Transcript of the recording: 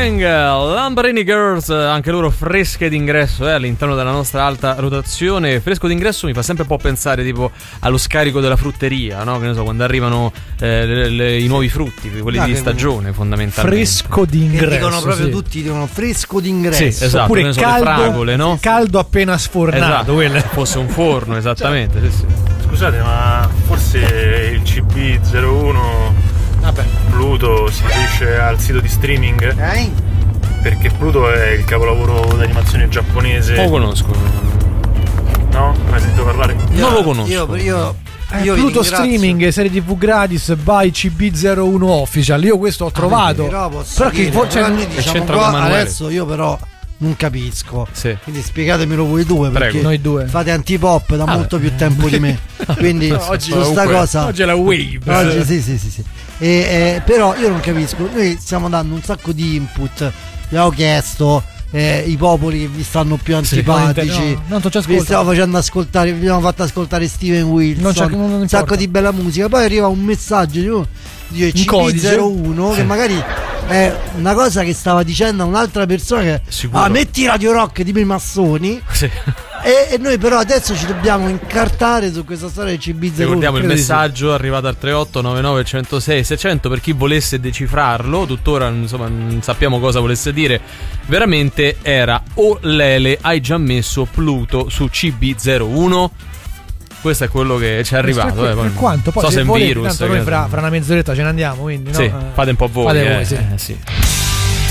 Gang, Lamborghini Girls, anche loro fresche d'ingresso all'interno della nostra alta rotazione. Fresco d'ingresso mi fa sempre un po' pensare tipo allo scarico della frutteria, no? Che ne so, quando arrivano i nuovi frutti, quelli di stagione fondamentalmente. Fresco d'ingresso. Che dicono proprio tutti, dicono fresco d'ingresso. Sì, esatto. Oppure ne so, caldo, le fragole, no? Caldo appena sfornato. Esatto, fosse un forno, esattamente. Sì, sì. Scusate, ma forse il CB01 Pluto si riferisce al sito di streaming? Perché Pluto è il capolavoro d'animazione giapponese. Non lo conosco. No? Mai sentito parlare? Non lo conosco. Io Pluto streaming, serie TV gratis by CB01 Official. Io questo ho trovato. Però che noi diciamo qua, adesso io però non capisco. Sì. Quindi spiegatemelo voi due, perché noi due fate antipop da molto più tempo di me. Quindi oggi su sta cosa. Oggi è la wave. Oggi sì. Però io non capisco. Noi stiamo dando un sacco di input. Abbiamo chiesto i popoli che vi stanno più antipatici. Vi stiamo facendo ascoltare, vi abbiamo fatto ascoltare Steven Wilson, un sacco di bella musica. Poi arriva un messaggio di CB01 che magari è una cosa che stava dicendo a un'altra persona che metti Radio Rock di i massoni. Sì. E noi però adesso ci dobbiamo incartare su questa storia del CB01. Ricordiamo il messaggio arrivato al 38 99 106 600 per chi volesse decifrarlo. Tuttora insomma non sappiamo cosa volesse dire. Veramente era: o Lele, hai già messo Pluto su CB01? Questo è quello che ci è arrivato. Per quanto poi so se è un volete, virus. Tanto noi fra una mezz'oretta ce ne andiamo, quindi sì, fate un po' voi. Fate voi, sì. Sì.